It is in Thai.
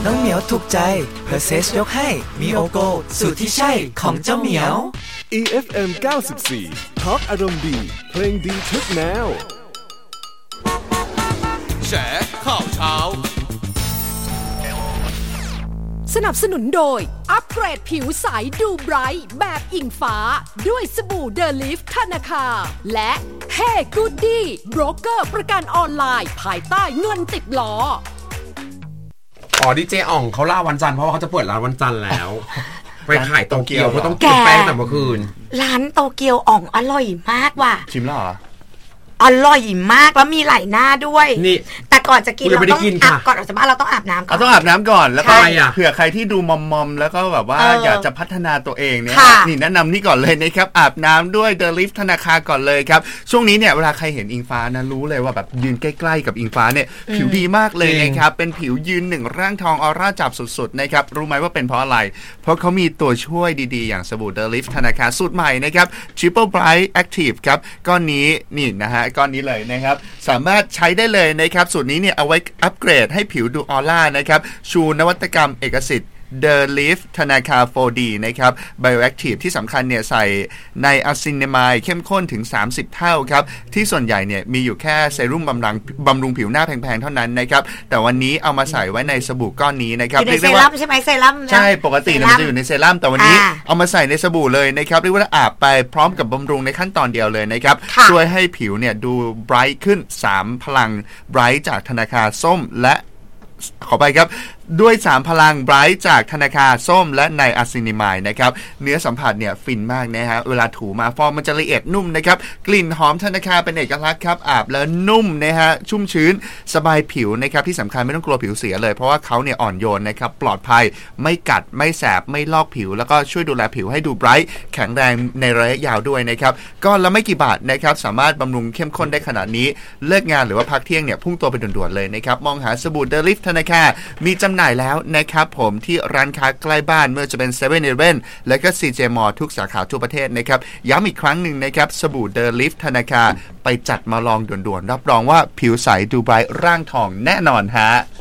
น้องเหมียวถูกใจเพอร์เซสยกให้มีโอโกสูตรที่ใช่ของเจ้าเหมียว EFM 94 Talk อารมณ์ดีเพลงดีทุกแนวแฉข่าวเช้าสนับสนุนโดยอัปเกรดผิวใสดูไบรท์แบบอิงฟ้าด้วยสบู่เดลิฟธนาคารและเฮ้กูดดี้โบรกเกอร์ประกันออนไลน์ภายใต้เงินติดล้อดีเจอ่องเขาล่าวันจันทร์เพราะว่าเขาจะเปิดร้านวันจันทร์แล้วไปขายโตเกียวเพราะต้องกินแป้งแต่เมื่อคืนร้านโตเกียวอ่องอร่อยมากว่ะชิมแล้วเหรออร่อยมากแล้วมีหลายหน้าด้วยนี่แต่ก่อนจะกินเราต้องก่อนออกจากบ้านเราต้องอาบน้ำก่อนต้องอาบน้ำก่อนแล้วก็เผื่อใครที่ดูมอมๆแล้วก็แบบว่าอยากจะพัฒนาตัวเองเนี่ยนี่แนะนำนี่ก่อนเลยนะครับอาบน้ำด้วย The Lift ธนาคารก่อนเลยครับช่วงนี้เนี่ยเวลาใครเห็นอิงฟ้านะรู้เลยว่าแบบยืนใกล้ๆกับอิงฟ้าเนี่ยผิวดีมากเลยนะครับเป็นผิวยืนหนึ่งร่างทองออร่าจับสุดๆนะครับรู้ไหมว่าเป็นเพราะอะไรเพราะเขามีตัวช่วยดีๆอย่างสบู่ The Lift ธนาคารสูตรใหม่นะครับ Triple Bright Active ครับก้อนนี้นี่นะฮะก้อนนี้เลยนะครับสามารถใช้ได้เลยนะครับสูตรนี้เนี่ยเอาไว้อัปเกรดให้ผิวดูออร่านะครับชูนวัตกรรมเอกสิทธิ์ The Lift ธนาคาร 4D นะครับ Bioactive ที่สำคัญเนี่ยใส่ในอะซินเนมายเข้มข้นถึง30เท่าครับที่ส่วนใหญ่เนี่ยมีอยู่แค่เซรุ่มบำรุงผิวหน้าแพงๆเท่านั้นนะครับแต่วันนี้เอามาใส่ไว้ในสบู่ก้อนนี้นะครับอยู่ในเซรั่มใช่ไหมเซรั่มใช่ปกติมันจะอยู่ในเซรั่มแต่วันนี้เอามาใส่ในสบู่เลยนะครับเรียกว่าอาบไปพร้อมกับบำรุงในขั้นตอนเดียวเลยนะครับช่วยให้ผิวเนี่ยดูไบรท์ขึ้น3พลังไบรท์จากธนาคารส้มและขอไปครับด้วย3พลังไบรท์จากธนาคารส้มและในอะซินิมายนะครับเนื้อสัมผัสเนี่ยฟินมากนะฮะเวลาถูมาฟอร์มมันจะละเอียดนุ่มนะครับกลิ่นหอมธนาคารเป็นเอกลักษณ์ครับอาบแล้วนุ่มนะฮะชุ่มชื้นสบายผิวนะครับที่สำคัญไม่ต้องกลัวผิวเสียเลยเพราะว่าเขาเนี่ยอ่อนโยนนะครับปลอดภัยไม่กัดไม่แสบไม่ลอกผิวแล้วก็ช่วยดูแลผิวให้ดูไบรท์แข็งแรงในระยะยาวด้วยนะครับก็ละไม่กี่บาทนะครับสามารถบำรุงเข้มข้นได้ขนาดนี้เลิกงานหรือว่าพักเที่ยงเนี่ยพุ่งตัวไปด่วนๆเลยนะครับมองหาสบู่ The Lift ธนาคารมีจำหน่ายแล้วนะครับผมที่ร้านค้าใกล้บ้านเมื่อจะเป็น 7-Eleven และก็ CJ Mall ทุกสาขาทั่วประเทศนะครับย้ำอีกครั้งหนึ่งนะครับสบู่ The Lift ธนาคารไปจัดมาลองด่วนๆรับรองว่าผิวใสดูไบรท์ร่างทองแน่นอนฮะ